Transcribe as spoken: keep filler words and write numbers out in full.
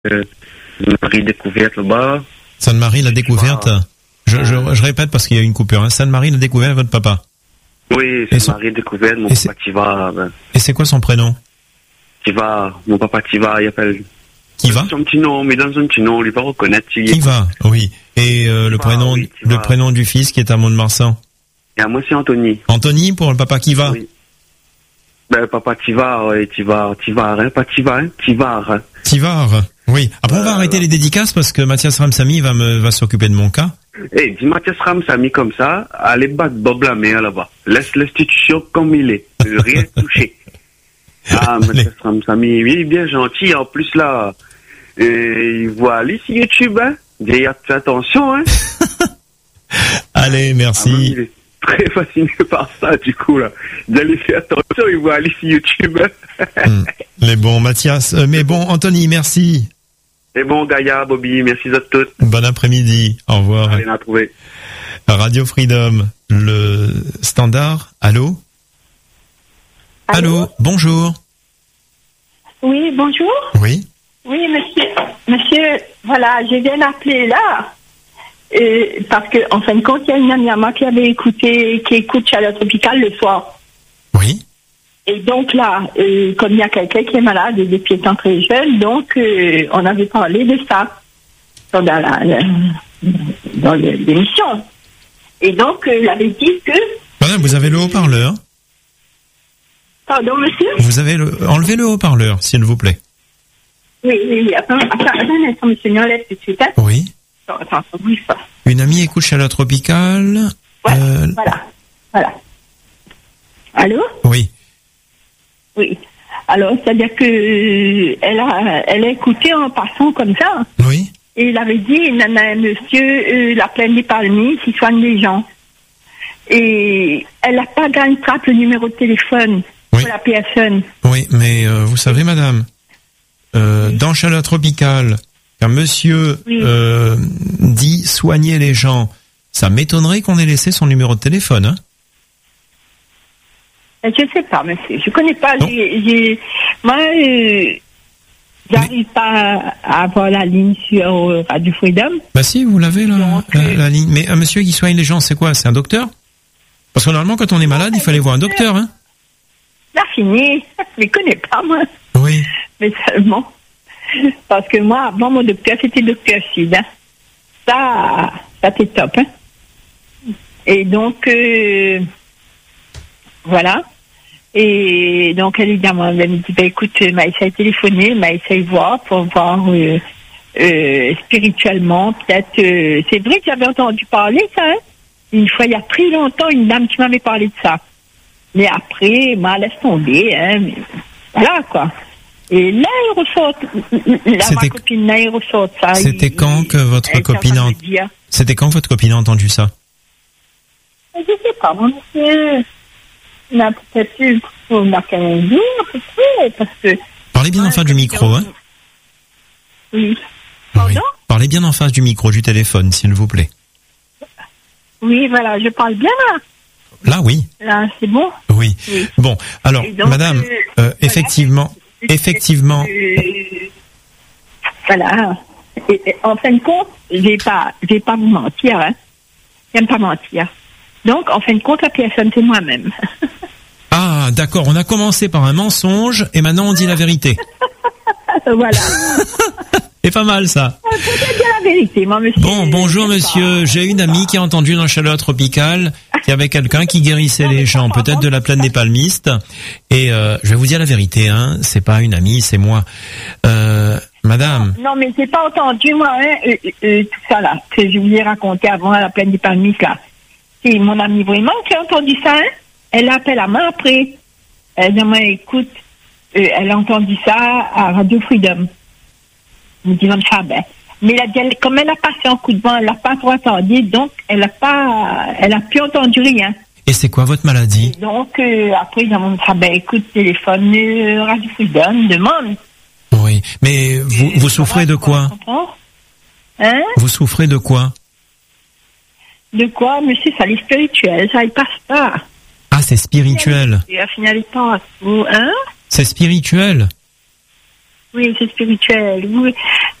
euh, Sainte-Marie découverte là-bas. Sainte-Marie la découverte. Je, je, je répète parce qu'il y a une coupure. Hein. Sainte-Marie la découverte, votre papa. Oui, Sainte-Marie son... découverte, mon et papa Tiva. Ben. Et c'est quoi son prénom? Tiva, mon papa Tiva, il appelle. Qui va? Son petit nom, mais dans un petit nom, on lui va reconnaître. Qui va? Oui. Et euh, le prénom, oui, le prénom du fils qui est à Mont-de-Marsan. Et à moi c'est Anthony. Anthony pour le papa qui va? Oui. Ben papa Tiva, ouais, Tiva, Tiva, hein, pas Tiva, hein, Tivar. Tivar. Oui. Après, on va euh, arrêter les dédicaces parce que Mathias Ramsamy va me, va s'occuper de mon cas. Eh, hey, dis Mathias Ramsamy comme ça, allez battre Bob la mer là-bas. Laisse l'institution comme il est. Rien toucher. Ah, Mathias Ramsamy, il est bien gentil. En plus, là, euh, il voit aller sur YouTube, hein. Il a fait attention, hein. Allez, merci. Ah, il est très fasciné par ça, du coup, là. Il a fait attention, il voit aller sur YouTube, hein. hum, Les bons, Mathias. Euh, mais bon, Anthony, merci. Et bon, Gaïa, Bobby, merci à tous. Bon après-midi. Au revoir. Allez, la trouver. Radio Freedom, le standard. Allô? Allô? Allô? Bonjour. Oui, bonjour. Oui. Oui, monsieur. Monsieur, voilà, je viens d'appeler là. Euh, parce que, en fin de compte, il y a une amie à moi qui avait écouté, qui écoute Chaleur Tropicale le soir. Oui. Et donc là, euh, comme il y a quelqu'un qui est malade et depuis étant très jeune, donc euh, on avait parlé de ça dans, la, la, dans l'émission. Et donc, euh, il avait dit que... Madame, vous avez le haut-parleur? Pardon, monsieur? Vous avez le... Enlevez le haut-parleur, s'il vous plaît. Oui, oui, oui. Attends, attends, attends un instant, monsieur, on enlève tout de suite. Hein? Oui. Attends, attends, ça bouge pas. Une amie écoute Chaleur Tropicale. Ouais, euh... voilà, voilà. Allô? Oui. Oui. Alors, c'est-à-dire que euh, elle a, elle a écouté en passant comme ça. Oui. Et il avait dit, il y en a un monsieur, euh, la plaine des Palmiers, qui soigne les gens. Et elle n'a pas gagné trappe le numéro de téléphone oui. pour la personne. Oui, mais euh, vous savez, madame, euh, oui. dans Chaleur Tropicale, qu'un monsieur oui. euh, dit soigner les gens, ça m'étonnerait qu'on ait laissé son numéro de téléphone, hein? Je ne sais pas, monsieur. Je ne connais pas. J'ai, j'ai... Moi, euh, j'arrive Mais... pas à avoir la ligne sur Radio Freedom. Bah si, vous l'avez, là, Donc, la, euh... la ligne. Mais un monsieur qui soigne les gens, c'est quoi? C'est un docteur? Parce que normalement, quand on est malade, il fallait voir un docteur, hein? Là, fini. Je ne connais pas, moi. Oui. Mais seulement. Parce que moi, avant, mon docteur, c'était docteur Sid. Hein. Ça, ça, c'est top, hein? Et donc... Euh... Voilà. Et donc, évidemment, elle me dit, ben, écoute, Maïssa a téléphoné, Maïssa y voir pour voir euh, euh, spirituellement, peut-être. Euh, c'est vrai que j'avais entendu parler ça, hein? Une fois, il y a très longtemps, une dame qui m'avait parlé de ça. Mais après, m'a laisse tomber, hein. Mais, voilà, quoi. Et là, il ressort, là, ma copine, là, il ressort ça. C'était il, quand que votre copine a... C'était quand que votre copine a entendu ça? Je sais pas, mon monsieur. On a peut-être eu pour la quinze jours, à peu près, parce que... Parlez bien ouais, en face du micro, hein. Oui. Pardon? Oui. Parlez bien en face du micro, du téléphone, s'il vous plaît. Oui, voilà, je parle bien, là. Là, oui. Là, c'est bon? Oui. oui. Bon, alors, donc, madame, euh, euh, voilà, effectivement, c'est, effectivement... Euh, voilà. Et, et, en fin de compte, je vais pas, je vais pas vous mentir, hein. J'aime pas mentir. Donc, en fin de compte, la personne, c'est moi-même. Ah, d'accord. On a commencé par un mensonge et maintenant on dit la vérité. Voilà. C'est pas mal, ça. Peut-être dire la vérité, moi, monsieur. Bon, bonjour, monsieur. J'ai une amie qui a entendu dans Chaleur Tropicale qu'il y avait quelqu'un qui guérissait les gens, peut-être de la plaine des palmistes. Et euh, je vais vous dire la vérité, hein. C'est pas une amie, c'est moi. Euh, madame. Non, mais j'ai pas entendu, moi, hein, euh, euh, tout ça, là, que je vous ai raconté avant à la plaine des palmistes, là. C'est mon amie vraiment qui a entendu ça, hein? Elle appelle à moi après. Elle dit, moi, écoute, euh, elle a entendu ça à Radio Freedom. Elle me dit, ah ben. Mais elle a dit, elle, comme elle a passé un coup de vent, elle n'a pas trop entendu, donc elle a pas, elle a plus entendu rien. Et c'est quoi votre maladie? Et donc, euh, après, ils m'ont dit, ah ben, écoute, téléphone, euh, Radio Freedom, demande. Oui, mais vous, vous souffrez de quoi? Hein? Vous souffrez de quoi? De quoi, monsieur? Ça, est spirituel, ça, il passe pas. Ah, c'est spirituel. Et à final, il passe. Hein? C'est spirituel. Oui, c'est spirituel. Oui.